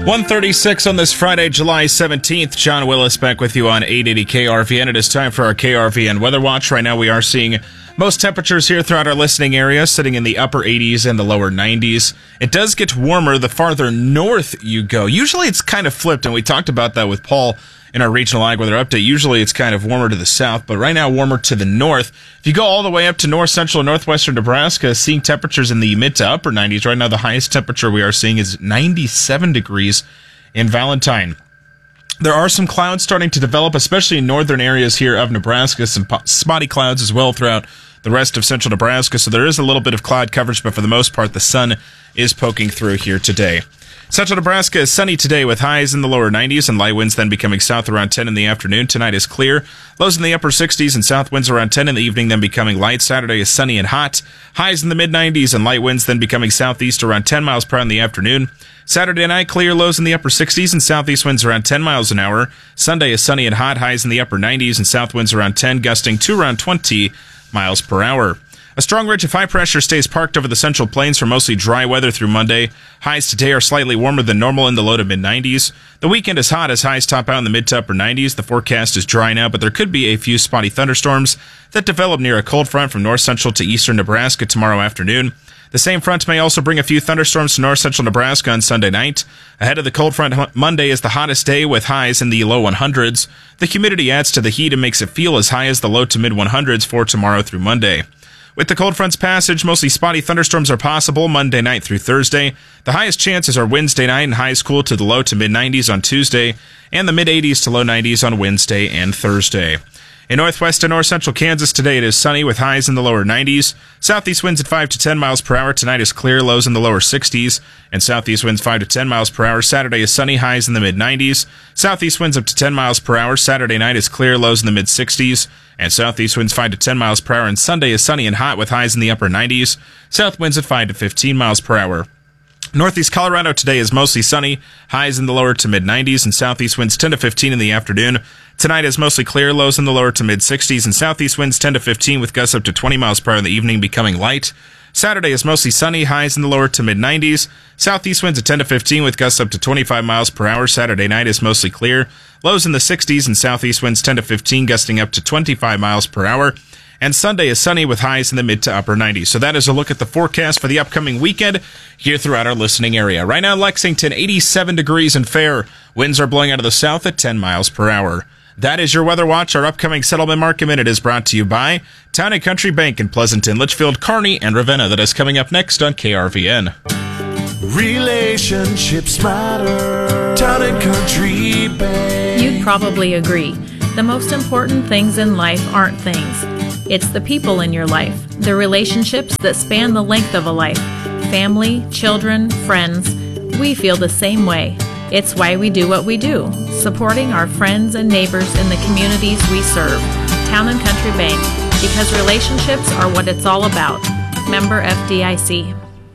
1:36 on this Friday, July 17th. John Willis back with you on 880 KRVN. It is time for our KRVN Weather Watch. Right now we are seeing most temperatures here throughout our listening area sitting in the upper 80s and the lower 90s. It does get warmer the farther north you go. Usually it's kind of flipped, and we talked about that with Paul in our regional ag weather update. Usually it's kind of warmer to the south, but right now warmer to the north. If you go all the way up to north central and northwestern Nebraska, seeing temperatures in the mid to upper 90s. Right now the highest temperature we are seeing is 97 degrees in Valentine. There are some clouds starting to develop, especially in northern areas here of Nebraska. Some spotty clouds as well throughout the rest of central Nebraska, so there is a little bit of cloud coverage, but for the most part the sun is poking through here today. Central Nebraska is sunny today with highs in the lower 90s and light winds then becoming south around 10 in the afternoon. Tonight is clear. Lows in the upper 60s and south winds around 10 in the evening, then becoming light. Saturday is sunny and hot. Highs in the mid-90s and light winds then becoming southeast around 10 miles per hour in the afternoon. Saturday night, clear, lows in the upper 60s and southeast winds around 10 miles an hour. Sunday is sunny and hot. Highs in the upper 90s and south winds around 10, gusting to around 20 miles per hour. A strong ridge of high pressure stays parked over the central plains for mostly dry weather through Monday. Highs today are slightly warmer than normal in the low to mid-90s. The weekend is hot as highs top out in the mid to upper 90s. The forecast is dry now, but there could be a few spotty thunderstorms that develop near a cold front from north central to eastern Nebraska tomorrow afternoon. The same front may also bring a few thunderstorms to north central Nebraska on Sunday night. Ahead of the cold front, Monday is the hottest day with highs in the low 100s. The humidity adds to the heat and makes it feel as high as the low to mid 100s for tomorrow through Monday. With the cold front's passage, mostly spotty thunderstorms are possible Monday night through Thursday. The highest chances are Wednesday night and highs cool to the low to mid-90s on Tuesday and the mid-80s to low 90s on Wednesday and Thursday. In northwest and north central Kansas today, it is sunny with highs in the lower 90s. Southeast winds at 5 to 10 miles per hour. Tonight is clear, lows in the lower 60s. And southeast winds 5 to 10 miles per hour. Saturday is sunny, highs in the mid-90s. Southeast winds up to 10 miles per hour. Saturday night is clear, lows in the mid-60s. And southeast winds 5 to 10 miles per hour. And Sunday is sunny and hot with highs in the upper 90s. South winds at 5 to 15 miles per hour. Northeast Colorado today is mostly sunny, highs in the lower to mid-90s, and southeast winds 10 to 15 in the afternoon. Tonight is mostly clear, lows in the lower to mid-60s, and southeast winds 10 to 15 with gusts up to 20 miles per hour in the evening, becoming light. Saturday is mostly sunny, highs in the lower to mid-90s. Southeast winds at 10 to 15 with gusts up to 25 miles per hour. Saturday night is mostly clear, lows in the 60s, and southeast winds 10 to 15, gusting up to 25 miles per hour. And Sunday is sunny with highs in the mid to upper 90s. So that is a look at the forecast for the upcoming weekend here throughout our listening area. Right now, Lexington, 87 degrees and fair. Winds are blowing out of the south at 10 miles per hour. That is your Weather Watch. Our upcoming Settlement Market Minute is brought to you by Town and Country Bank in Pleasanton, Litchfield, Kearney, and Ravenna. That is coming up next on KRVN. Relationships matter. Town and Country Bank. You'd probably agree. The most important things in life aren't things. It's the people in your life, the relationships that span the length of a life. Family, children, friends. We feel the same way. It's why we do what we do, supporting our friends and neighbors in the communities we serve. Town and Country Bank, because relationships are what it's all about. Member FDIC.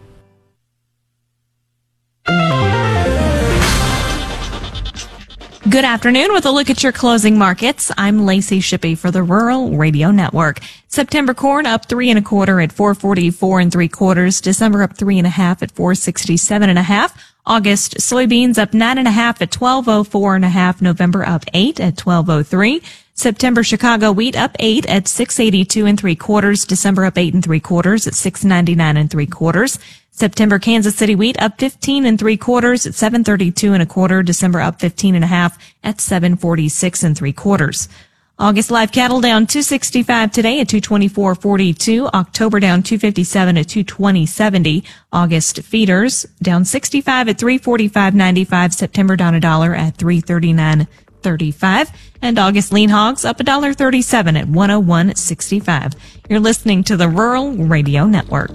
Good afternoon with a look at your closing markets. I'm Lacey Shippey for the Rural Radio Network. September corn up 3 1/4 at 4.44 3/4. December up 3 1/2 at 4.67 1/2. August soybeans up 9 1/2 at 12.04 1/2. November up 8 at 12.03. September Chicago wheat up 8 at 6.82 3/4. December up 8 3/4 at 6.99 3/4. September Kansas City wheat up 15 3/4 at 7.32 1/4. December up 15 1/2 at 7.46 3/4. August live cattle down 265 today at 224.42. October down 257 at 220.70. August feeders down 65 at 345.95. September down $1 at 339.35. And August lean hogs up $1.37 at 101.65. You're listening to the Rural Radio Network.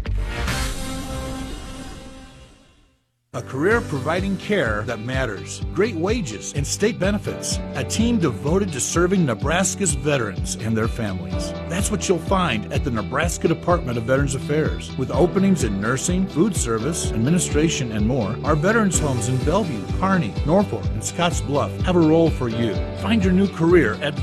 A career providing care that matters, great wages and state benefits, a team devoted to serving Nebraska's veterans and their families. That's what you'll find at the Nebraska Department of Veterans Affairs. With openings in nursing, food service, administration, and more, our veterans homes in Bellevue, Kearney, Norfolk, and Scotts Bluff have a role for you. Find your new career at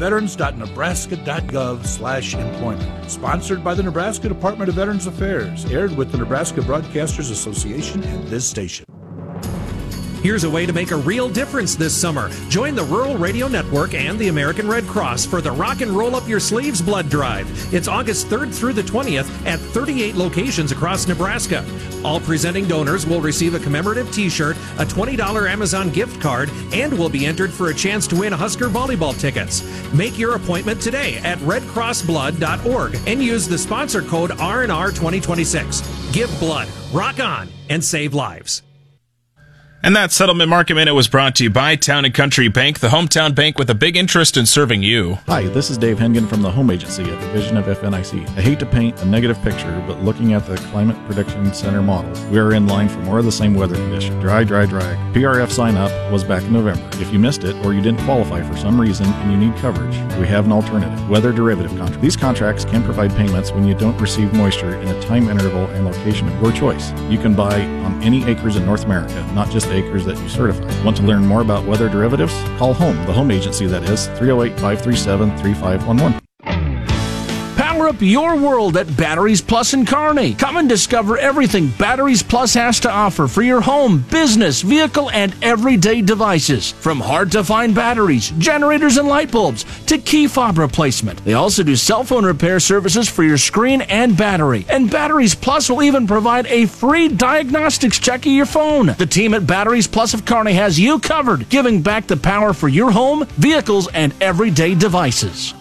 veterans.nebraska.gov/employment. Sponsored by the Nebraska Department of Veterans Affairs. Aired with the Nebraska Broadcasters Association and this station. Here's a way to make a real difference this summer. Join the Rural Radio Network and the American Red Cross for the Rock and Roll Up Your Sleeves Blood Drive. It's August 3rd through the 20th at 38 locations across Nebraska. All presenting donors will receive a commemorative t-shirt, a $20 Amazon gift card, and will be entered for a chance to win Husker volleyball tickets. Make your appointment today at redcrossblood.org and use the sponsor code R&R 2026. Give blood, rock on, and save lives. And that Settlement Market Minute was brought to you by Town & Country Bank, the hometown bank with a big interest in serving you. Hi, this is Dave Hengen from the Home Agency, a division of FNIC. I hate to paint a negative picture, but looking at the Climate Prediction Center models, we are in line for more of the same weather condition. Dry, dry, dry. PRF sign up was back in November. If you missed it or you didn't qualify for some reason and you need coverage, we have an alternative, weather derivative contract. These contracts can provide payments when you don't receive moisture in a time interval and location of your choice. You can buy on any acres in North America, not just the acres that you certify. Want to learn more about weather derivatives? Call HOME, the home agency that is, 308-537-3511. Power up your world at Batteries Plus in Kearney. Come and discover everything Batteries Plus has to offer for your home, business, vehicle, and everyday devices. From hard-to-find batteries, generators, and light bulbs to key fob replacement. They also do cell phone repair services for your screen and battery. And Batteries Plus will even provide a free diagnostics check of your phone. The team at Batteries Plus of Kearney has you covered, giving back the power for your home, vehicles, and everyday devices.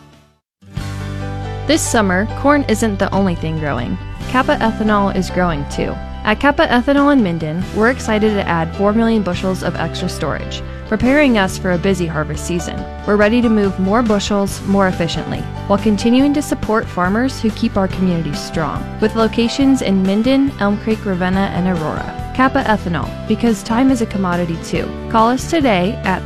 This summer, corn isn't the only thing growing. Kappa Ethanol is growing too. At Kappa Ethanol in Minden, we're excited to add 4 million bushels of extra storage, preparing us for a busy harvest season. We're ready to move more bushels more efficiently, while continuing to support farmers who keep our communities strong, with locations in Minden, Elm Creek, Ravenna, and Aurora. Kappa Ethanol, because time is a commodity too. Call us today at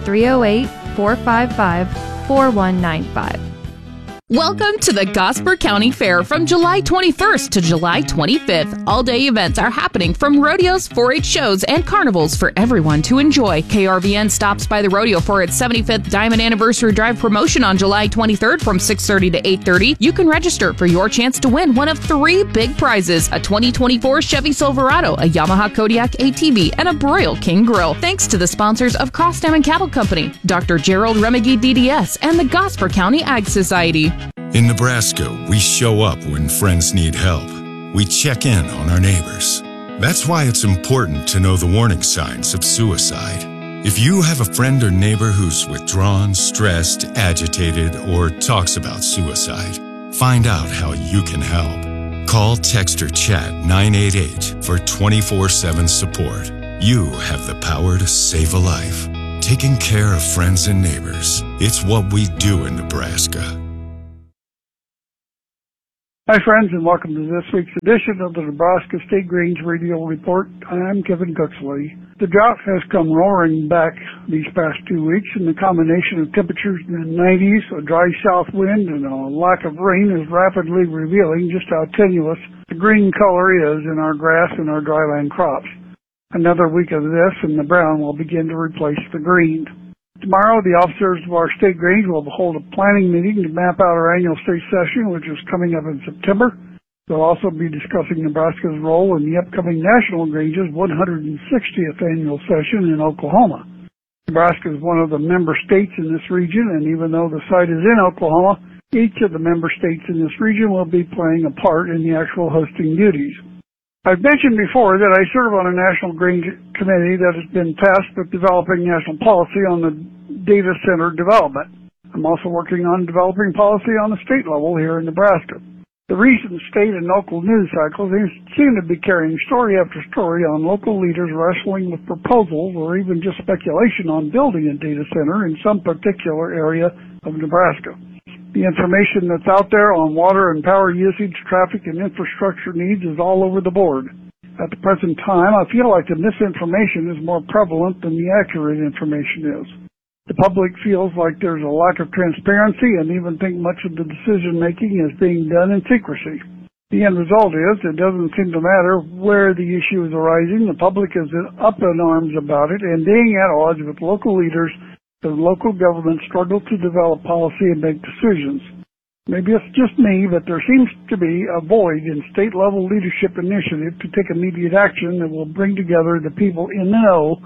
308-455-4195. Welcome to the Gosper County Fair from July 21st to July 25th. All-day events are happening from rodeos, 4-H shows, and carnivals for everyone to enjoy. KRVN stops by the rodeo for its 75th Diamond Anniversary Drive promotion on July 23rd from 6:30 to 8:30. You can register for your chance to win one of 3 big prizes: a 2024 Chevy Silverado, a Yamaha Kodiak ATV, and a Broil King Grill. Thanks to the sponsors of Cross Dam and Cattle Company, Dr. Gerald Remigey DDS, and the Gosper County Ag Society. In Nebraska, we show up when friends need help. We check in on our neighbors. That's why it's important to know the warning signs of suicide. If you have a friend or neighbor who's withdrawn, stressed, agitated, or talks about suicide, find out how you can help. Call, text, or chat 988 for 24/7 support. You have the power to save a life. Taking care of friends and neighbors. It's what we do in Nebraska. Hi, friends, and welcome to this week's edition of the Nebraska State Greens Radio Report. I'm Kevin Cooksley. The drought has come roaring back these past 2 weeks, and the combination of temperatures in the 90s, a dry south wind, and a lack of rain is rapidly revealing just how tenuous the green color is in our grass and our dryland crops. Another week of this, and the brown will begin to replace the green. Tomorrow, the officers of our state greens will hold a planning meeting to map out our annual state session, which is coming up in September. They'll also be discussing Nebraska's role in the upcoming National Range's 160th annual session in Oklahoma. Nebraska is one of the member states in this region, and even though the site is in Oklahoma, each of the member states in this region will be playing a part in the actual hosting duties. I've mentioned before that I serve on a National Green Committee that has been tasked with developing national policy on the data center development. I'm also working on developing policy on the state level here in Nebraska. The recent state and local news cycles seem to be carrying story after story on local leaders wrestling with proposals or even just speculation on building a data center in some particular area of Nebraska. The information that's out there on water and power usage, traffic, and infrastructure needs is all over the board. At the present time, I feel like the misinformation is more prevalent than the accurate information is. The public feels like there's a lack of transparency and even think much of the decision-making is being done in secrecy. The end result is it doesn't seem to matter where the issue is arising. The public is up in arms about it and being at odds with local leaders. The local government struggle to develop policy and make decisions. Maybe it's just me, but there seems to be a void in state-level leadership initiative to take immediate action that will bring together the people in the know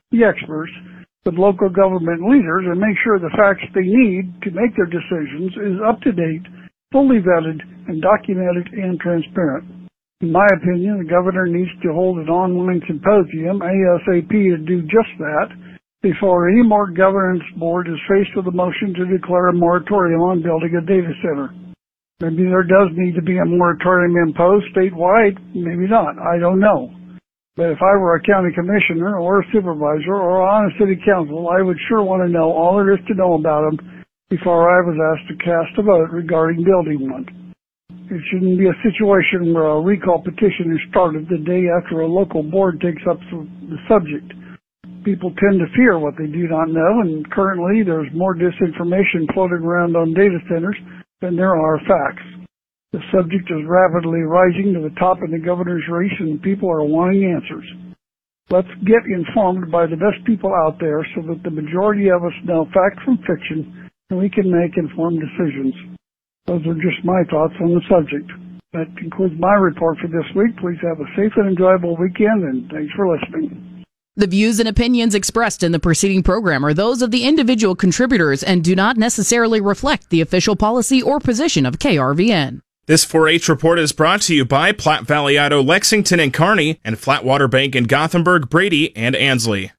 the experts, with local government leaders and make sure the facts they need to make their decisions is up to date, fully vetted, and documented and transparent. In my opinion, the governor needs to hold an online symposium ASAP to do just that before any more governance board is faced with a motion to declare a moratorium on building a data center. Maybe there does need to be a moratorium imposed statewide, maybe not, I don't know. But if I were a county commissioner or a supervisor or on a city council, I would sure want to know all there is to know about them before I was asked to cast a vote regarding building one. It shouldn't be a situation where a recall petition is started the day after a local board takes up the subject. People tend to fear what they do not know, and currently there's more disinformation floating around on data centers than there are facts. The subject is rapidly rising to the top in the governor's race, and people are wanting answers. Let's get informed by the best people out there so that the majority of us know fact from fiction and we can make informed decisions. Those are just my thoughts on the subject. That concludes my report for this week. Please have a safe and enjoyable weekend, and thanks for listening. The views and opinions expressed in the preceding program are those of the individual contributors and do not necessarily reflect the official policy or position of KRVN. This 4-H report is brought to you by Platte Valley Auto, Lexington and Kearney, and Flatwater Bank in Gothenburg, Brady, and Ansley.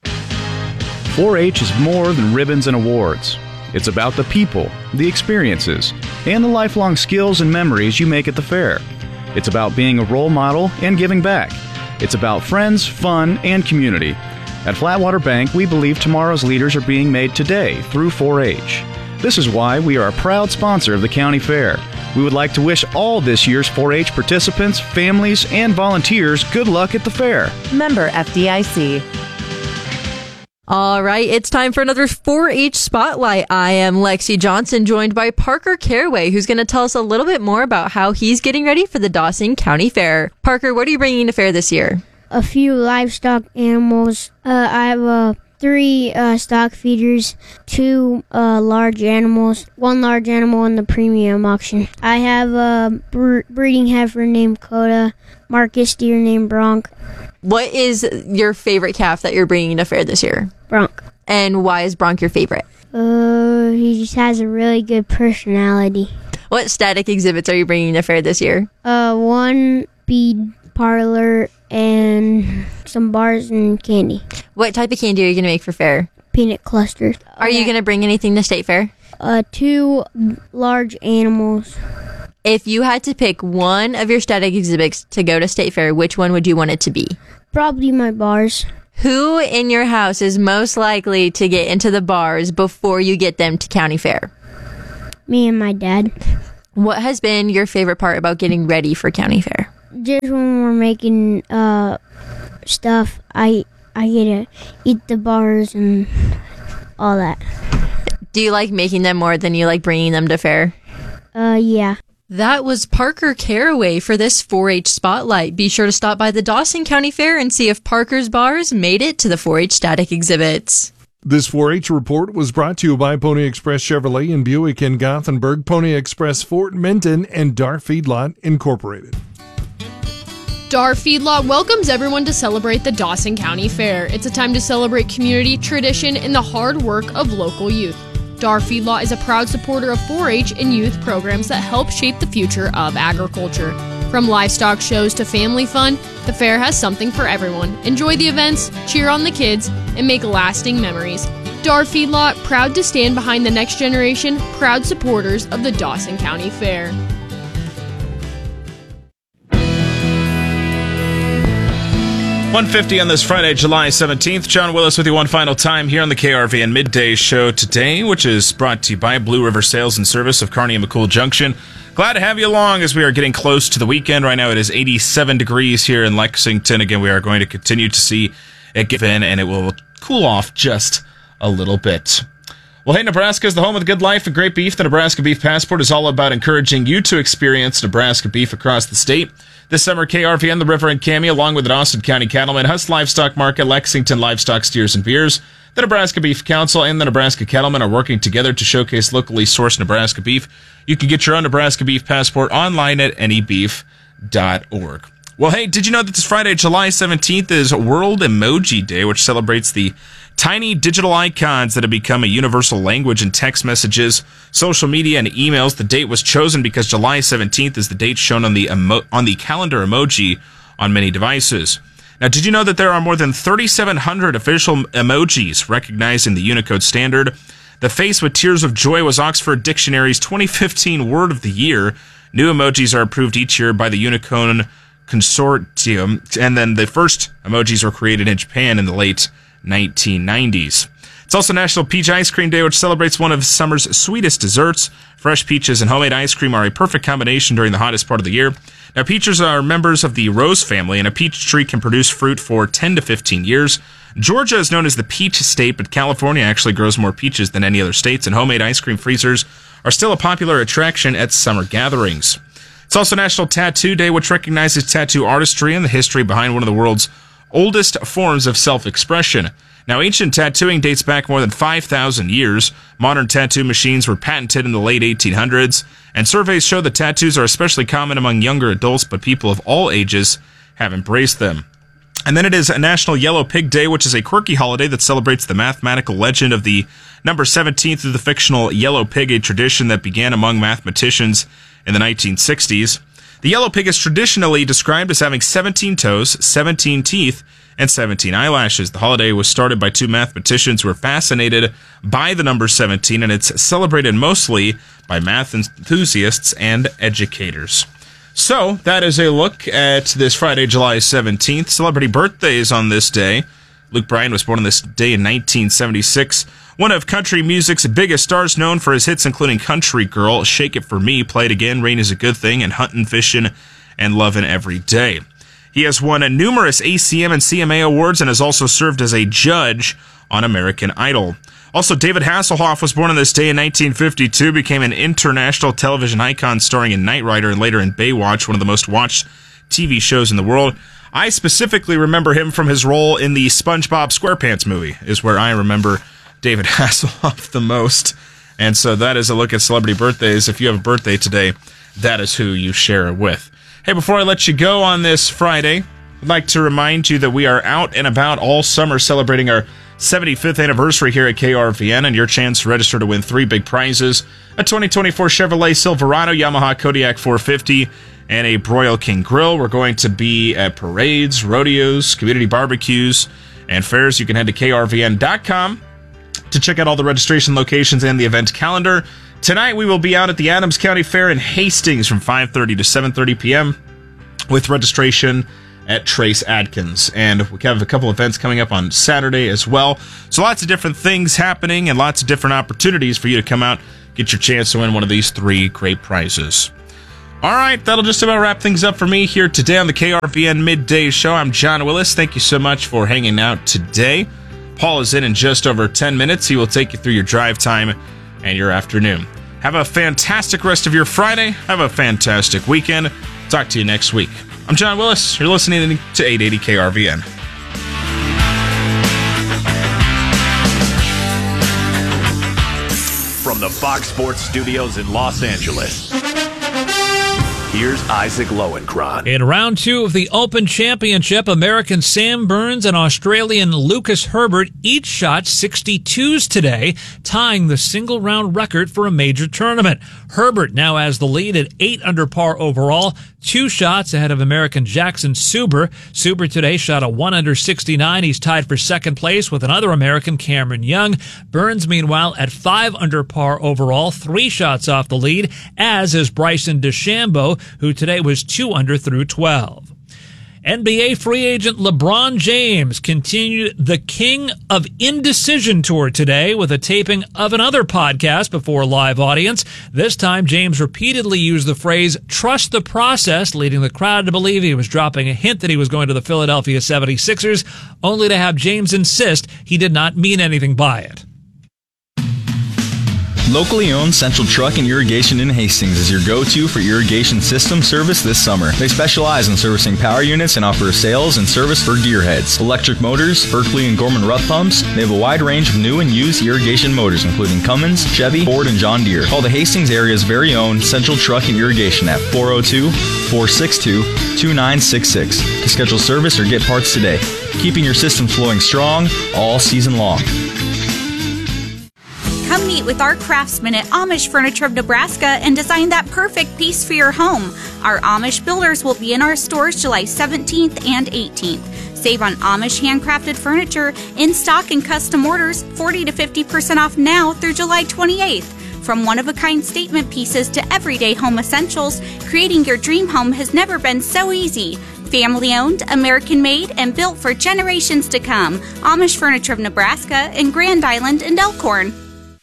4-H is more than ribbons and awards. It's about the people, the experiences, and the lifelong skills and memories you make at the fair. It's about being a role model and giving back. It's about friends, fun, and community. At Flatwater Bank, we believe tomorrow's leaders are being made today through 4-H. This is why we are a proud sponsor of the county fair. We would like to wish all this year's 4-H participants, families, and volunteers good luck at the fair. Member FDIC. All right, it's time for another 4-H Spotlight. I am Lexi Johnson, joined by Parker Caraway, who's going to tell us a little bit more about how he's getting ready for the Dawson County Fair. Parker, what are you bringing to fair this year? A few livestock animals. I have 3 stock feeders, 2 large animals, 1 large animal in the premium auction. I have a breeding heifer named Coda, Marcus deer named Bronc. What is your favorite calf that you're bringing to fair this year? Bronc. And why is Bronc your favorite? He just has a really good personality. What static exhibits are you bringing to fair this year? 1 bead parlor and some bars and candy. What type of candy are you going to make for fair? Peanut clusters. Are you going to bring anything to state fair? 2 large animals. If you had to pick one of your static exhibits to go to state fair, which one would you want it to be? Probably my bars. Who in your house is most likely to get into the bars before you get them to county fair? Me and my dad. What has been your favorite part about getting ready for county fair? Just when we're making stuff, I get to eat the bars and all that. Do you like making them more than you like bringing them to fair? Yeah. That was Parker Caraway for this 4-H Spotlight. Be sure to stop by the Dawson County Fair and see if Parker's bars made it to the 4-H static exhibits. This 4-H report was brought to you by Pony Express Chevrolet in Buick and Gothenburg, Pony Express Fort Minton, and Dar Feedlot Incorporated. Dar Feedlot welcomes everyone to celebrate the Dawson County Fair. It's a time to celebrate community, tradition, and the hard work of local youth. Dar Feedlot is a proud supporter of 4-H and youth programs that help shape the future of agriculture. From livestock shows to family fun, the fair has something for everyone. Enjoy the events, cheer on the kids, and make lasting memories. Dar Feedlot, proud to stand behind the next generation, proud supporters of the Dawson County Fair. $150 on this Friday, July 17th. John Willis with you one final time here on the KRVN Midday Show today, which is brought to you by Blue River Sales and Service of Kearney and McCool Junction. Glad to have you along as we are getting close to the weekend. Right now it is 87 degrees here in Lexington. Again, we are going to continue to see it give in, and it will cool off just a little bit. Well, hey, Nebraska is the home of the good life and great beef. The Nebraska Beef Passport is all about encouraging you to experience Nebraska beef across the state. This summer, KRVN, the River and Cami, along with the Dawson County Cattlemen, Huss Livestock Market, Lexington Livestock Steers and Beers, the Nebraska Beef Council, and the Nebraska Cattlemen are working together to showcase locally sourced Nebraska beef. You can get your own Nebraska Beef Passport online at anybeef.org. Well, hey, did you know that this Friday, July 17th, is World Emoji Day, which celebrates the tiny digital icons that have become a universal language in text messages, social media, and emails. The date was chosen because July 17th is the date shown on the calendar emoji on many devices. Now, did you know that there are more than 3,700 official emojis recognized in the Unicode standard? The face with tears of joy was Oxford Dictionary's 2015 Word of the Year. New emojis are approved each year by the Unicode Consortium, and then the first emojis were created in Japan in the late 1990s. It's also National Peach Ice Cream Day, which celebrates one of summer's sweetest desserts. Fresh peaches and homemade ice cream are a perfect combination during the hottest part of the year. Now, peaches are members of the rose family, and a peach tree can produce fruit for 10 to 15 years. Georgia is known as the peach state, but California actually grows more peaches than any other states, and homemade ice cream freezers are still a popular attraction at summer gatherings. It's also National Tattoo Day, which recognizes tattoo artistry and the history behind one of the world's oldest forms of self-expression. Now, ancient tattooing dates back more than 5,000 years. Modern tattoo machines were patented in the late 1800s, and surveys show that tattoos are especially common among younger adults, but people of all ages have embraced them. And then it is a National Yellow Pig Day, which is a quirky holiday that celebrates the mathematical legend of the number 17 through the fictional yellow pig, a tradition that began among mathematicians in the 1960s. The yellow pig is traditionally described as having 17 toes, 17 teeth, and 17 eyelashes. The holiday was started by two mathematicians who were fascinated by the number 17, and it's celebrated mostly by math enthusiasts and educators. So, that is a look at this Friday, July 17th. Celebrity birthdays on this day. Luke Bryan was born on this day in 1976. One of country music's biggest stars, known for his hits including Country Girl, Shake It For Me, Play It Again, Rain Is a Good Thing, and Huntin', Fishin', and Lovin' Every Day. He has won numerous ACM and CMA awards and has also served as a judge on American Idol. Also, David Hasselhoff was born on this day in 1952, became an international television icon starring in Knight Rider and later in Baywatch, one of the most watched TV shows in the world. I specifically remember him from his role in the SpongeBob SquarePants movie, is where I remember David Hasselhoff the most. And so that is a look at celebrity birthdays. If you have a birthday today, that is who you share it with. Hey, before I let you go on this Friday, I'd like to remind you that we are out and about all summer celebrating our 75th anniversary here at KRVN, and your chance to register to win 3 big prizes: a 2024 Chevrolet Silverado, Yamaha Kodiak 450, and a Broil King Grill. We're going to be at parades, rodeos, community barbecues, and fairs. You can head to krvn.com to check out all the registration locations and the event calendar. Tonight we will be out at the Adams County Fair in Hastings from 5:30 to 7:30 p.m. with registration at Trace Adkins. And we have a couple events coming up on Saturday as well. So lots of different things happening and lots of different opportunities for you to come out, get your chance to win one of these 3 great prizes. All right, that'll just about wrap things up for me here today on the KRVN Midday Show. I'm John Willis. Thank you so much for hanging out today. Paul is in just over 10 minutes. He will take you through your drive time and your afternoon. Have a fantastic rest of your Friday. Have a fantastic weekend. Talk to you next week. I'm John Willis. You're listening to 880 KRVN. From the Fox Sports Studios in Los Angeles, here's Isaac Lowenkron. In round 2 of the Open Championship, American Sam Burns and Australian Lucas Herbert each shot 62s today, tying the single-round record for a major tournament. Herbert now has the lead at 8 under par overall, 2 shots ahead of American Jackson Suber. Suber today shot a 1 under 69. He's tied for second place with another American, Cameron Young. Burns, meanwhile, at 5 under par overall, 3 shots off the lead, as is Bryson DeChambeau, who today was 2 under through 12. NBA free agent LeBron James continued the King of Indecision tour today with a taping of another podcast before a live audience. This time, James repeatedly used the phrase, "trust the process," leading the crowd to believe he was dropping a hint that he was going to the Philadelphia 76ers, only to have James insist he did not mean anything by it. Locally owned Central Truck and Irrigation in Hastings is your go-to for irrigation system service this summer. They specialize in servicing power units and offer sales and service for gearheads, electric motors, Berkeley and Gorman Rupp pumps. They have a wide range of new and used irrigation motors, including Cummins, Chevy, Ford, and John Deere. Call the Hastings area's very own Central Truck and Irrigation at 402-462-2966 to schedule service or get parts today, keeping your system flowing strong all season long. Come meet with our craftsmen at Amish Furniture of Nebraska and design that perfect piece for your home. Our Amish builders will be in our stores July 17th and 18th. Save on Amish handcrafted furniture, in stock and custom orders, 40 to 50% off now through July 28th. From one-of-a-kind statement pieces to everyday home essentials, creating your dream home has never been so easy. Family-owned, American-made, and built for generations to come. Amish Furniture of Nebraska in Grand Island and Elkhorn.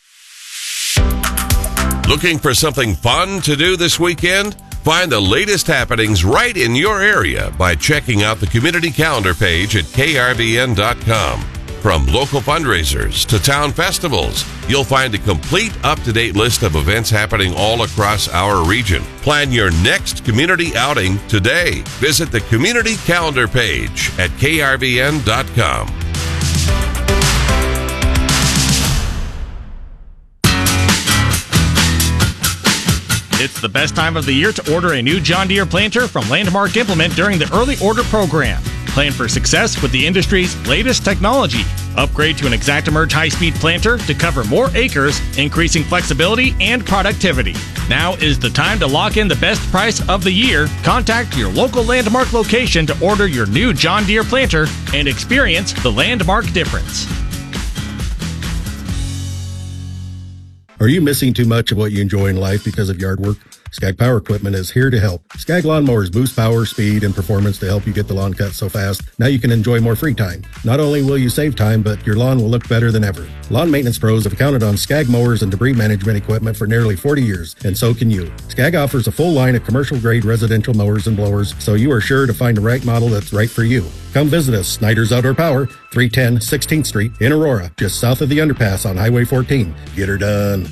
Looking for something fun to do this weekend? Find the latest happenings right in your area by checking out the community calendar page at krvn.com. From local fundraisers to town festivals, you'll find a complete up-to-date list of events happening all across our region. Plan your next community outing today. Visit the community calendar page at krvn.com. It's the best time of the year to order a new John Deere planter from Landmark Implement during the early order program. Plan for success with the industry's latest technology. Upgrade to an ExactEmerge high-speed planter to cover more acres, increasing flexibility and productivity. Now is the time to lock in the best price of the year. Contact your local Landmark location to order your new John Deere planter and experience the Landmark difference. Are you missing too much of what you enjoy in life because of yard work? Skag Power Equipment is here to help. Skag lawnmowers boost power, speed, and performance to help you get the lawn cut so fast, now you can enjoy more free time. Not only will you save time, but your lawn will look better than ever. Lawn maintenance pros have counted on Skag mowers and debris management equipment for nearly 40 years, and so can you. Skag offers a full line of commercial-grade residential mowers and blowers, so you are sure to find the right model that's right for you. Come visit us, Snyder's Outdoor Power, 310 16th Street in Aurora, just south of the underpass on Highway 14. Get her done.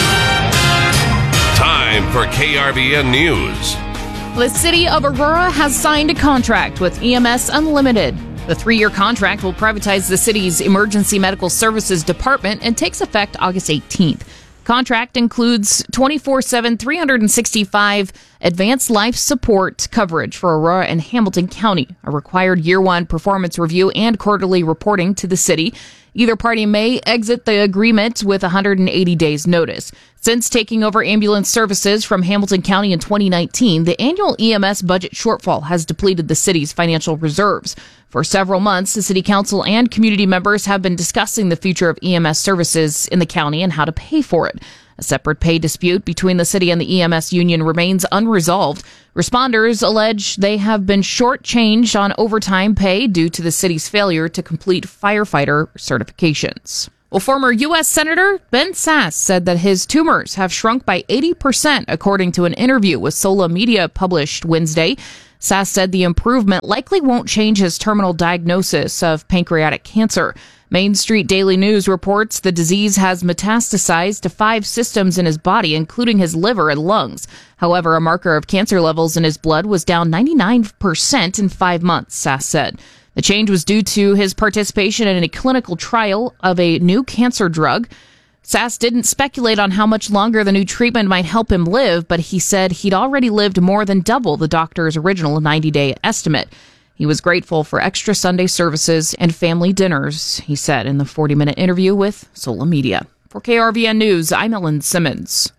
Time for KRVN News. The city of Aurora has signed a contract with EMS Unlimited. The 3-year contract will privatize the city's emergency medical services department and takes effect August 18th. Contract includes 24/7, 365 advanced life support coverage for Aurora and Hamilton County, a required year-one performance review and quarterly reporting to the city. Either party may exit the agreement with 180 days notice. Since taking over ambulance services from Hamilton County in 2019, the annual EMS budget shortfall has depleted the city's financial reserves. For several months, the city council and community members have been discussing the future of EMS services in the county and how to pay for it. A separate pay dispute between the city and the EMS union remains unresolved. Responders allege they have been shortchanged on overtime pay due to the city's failure to complete firefighter certifications. Well, former U.S. Senator Ben Sasse said that his tumors have shrunk by 80%, according to an interview with Sola Media published Wednesday. Sasse said the improvement likely won't change his terminal diagnosis of pancreatic cancer. Main Street Daily News reports the disease has metastasized to 5 systems in his body, including his liver and lungs. However, a marker of cancer levels in his blood was down 99% in 5 months, Sasse said. The change was due to his participation in a clinical trial of a new cancer drug. Sasse didn't speculate on how much longer the new treatment might help him live, but he said he'd already lived more than double the doctor's original 90-day estimate. He was grateful for extra Sunday services and family dinners, he said in the 40-minute interview with Sola Media. For KRVN News, I'm Ellen Simmons.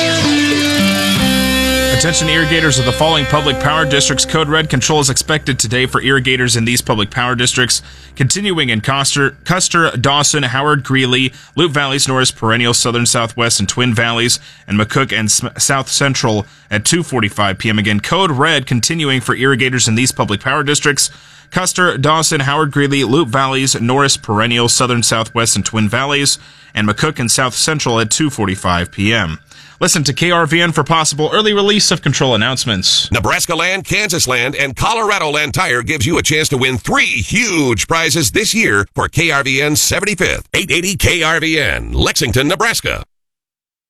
Attention irrigators of the following public power districts. Code Red control is expected today for irrigators in these public power districts, continuing in Custer, Dawson, Howard, Greeley, Loup Valleys, Norris, Perennial, Southern, Southwest, and Twin Valleys, and McCook and South Central at 2:45 p.m. Again, Code Red continuing for irrigators in these public power districts. Custer, Dawson, Howard, Greeley, Loup Valleys, Norris, Perennial, Southern, Southwest, and Twin Valleys, and McCook and South Central at 2:45 p.m. Listen to KRVN for possible early release of control announcements. Nebraska Land, Kansas Land, and Colorado Land Tire gives you a chance to win 3 huge prizes this year for KRVN's 75th 880 KRVN, Lexington, Nebraska.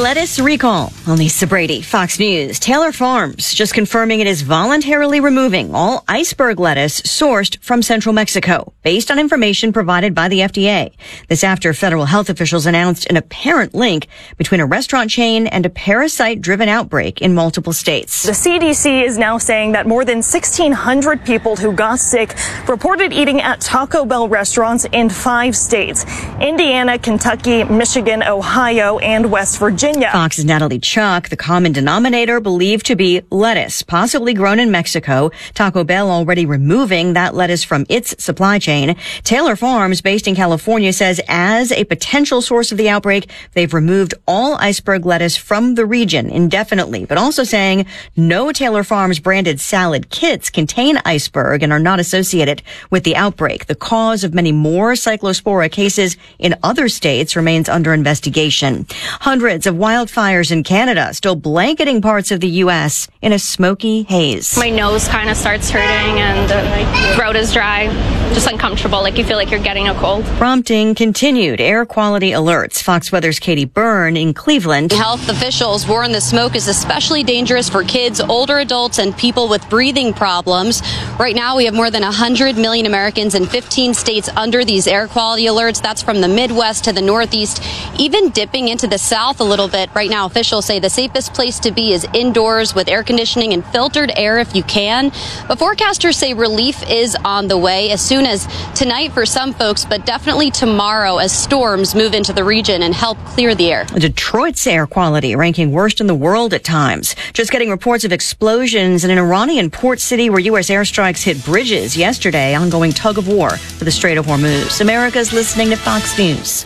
lettuce recall. On Lisa Brady, Fox News. Taylor Farms just confirming it is voluntarily removing all iceberg lettuce sourced from central Mexico, based on information provided by the FDA. This after federal health officials announced an apparent link between a restaurant chain and a parasite-driven outbreak in multiple states. The CDC is now saying that more than 1,600 people who got sick reported eating at Taco Bell restaurants in 5 states: Indiana, Kentucky, Michigan, Ohio, and West Virginia. Fox's Natalie Chuck, the common denominator believed to be lettuce, possibly grown in Mexico. Taco Bell already removing that lettuce from its supply chain. Taylor Farms, based in California, says as a potential source of the outbreak, they've removed all iceberg lettuce from the region indefinitely, but also saying no Taylor Farms branded salad kits contain iceberg and are not associated with the outbreak. The cause of many more Cyclospora cases in other states remains under investigation. Hundreds of wildfires in Canada still blanketing parts of the U.S. in a smoky haze. My nose kind of starts hurting and the throat is dry, just uncomfortable, like you feel like you're getting a cold. Prompting continued air quality alerts. Fox Weather's Katie Byrne in Cleveland. Health officials warn the smoke is especially dangerous for kids, older adults, and people with breathing problems. Right now, we have more than 100 million Americans in 15 states under these air quality alerts. That's from the Midwest to the Northeast, even dipping into the South a little bit. Right now, officials say the safest place to be is indoors with air conditioning and filtered air if you can. But forecasters say relief is on the way as soon as tonight for some folks, but definitely tomorrow as storms move into the region and help clear the air. Detroit's air quality ranking worst in the world at times. Just getting reports of explosions in an Iranian port city where U.S. airstrikes hit bridges yesterday. Ongoing tug of war for the Strait of Hormuz. America's listening to Fox News.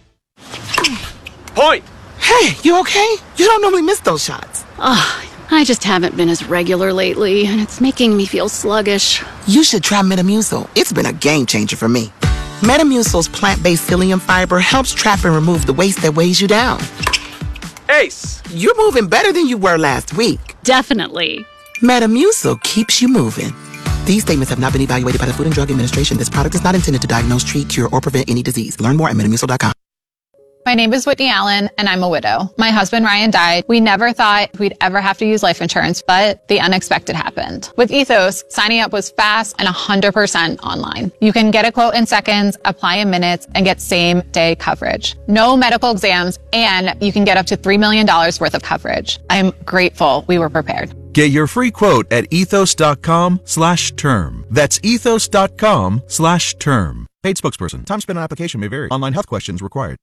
Point! Hey, you okay? You don't normally miss those shots. I just haven't been as regular lately, and it's making me feel sluggish. You should try Metamucil. It's been a game changer for me. Metamucil's plant-based psyllium fiber helps trap and remove the waste that weighs you down. Ace! You're moving better than you were last week. Definitely. Metamucil keeps you moving. These statements have not been evaluated by the Food and Drug Administration. This product is not intended to diagnose, treat, cure, or prevent any disease. Learn more at Metamucil.com. My name is Whitney Allen, and I'm a widow. My husband, Ryan, died. We never thought we'd ever have to use life insurance, but the unexpected happened. With Ethos, signing up was fast and 100% online. You can get a quote in seconds, apply in minutes, and get same-day coverage. No medical exams, and you can get up to $3 million worth of coverage. I'm grateful we were prepared. Get your free quote at ethos.com/term. That's ethos.com/term. Paid spokesperson. Time spent on application may vary. Online health questions required.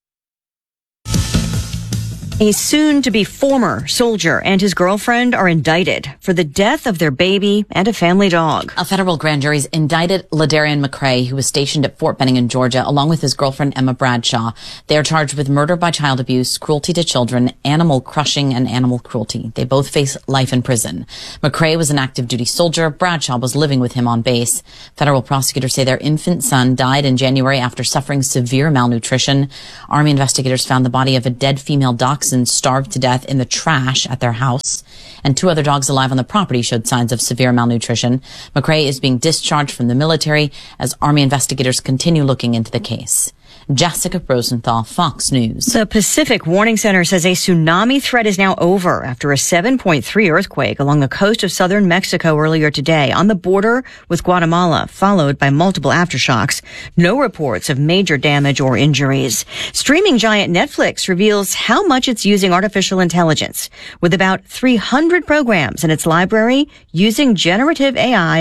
A soon-to-be former soldier and his girlfriend are indicted for the death of their baby and a family dog. A federal grand jury's indicted Ladarian McCrae, who was stationed at Fort Benning in Georgia, along with his girlfriend Emma Bradshaw. They are charged with murder by child abuse, cruelty to children, animal crushing, and animal cruelty. They both face life in prison. McCrae was an active-duty soldier. Bradshaw was living with him on base. Federal prosecutors say their infant son died in January after suffering severe malnutrition. Army investigators found the body of a dead female dachshund starved to death in the trash at their house, and 2 other dogs alive on the property showed signs of severe malnutrition. McCrae is being discharged from the military as Army investigators continue looking into the case. Jessica Rosenthal, Fox News. The Pacific Warning Center says a tsunami threat is now over after a 7.3 earthquake along the coast of southern Mexico earlier today on the border with Guatemala, followed by multiple aftershocks. No reports of major damage or injuries. Streaming giant Netflix reveals how much it's using artificial intelligence, with about 300 programs in its library using generative AI